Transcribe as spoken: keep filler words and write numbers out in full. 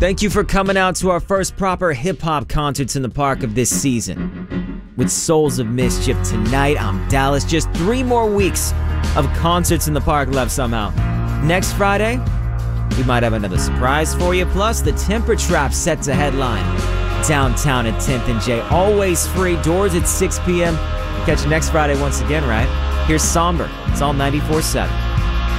Thank you for coming out to our first proper hip-hop concerts in the park of this season. With Souls of Mischief tonight, I'm Dallas. Just three more weeks of concerts in the park left somehow. Next Friday, we might have another surprise for you. Plus, the Temper Trap set to headline downtown at tenth and J. Always free. Doors at six p m Catch you next Friday once again, right? Here's Somber. It's all ninety-four seven.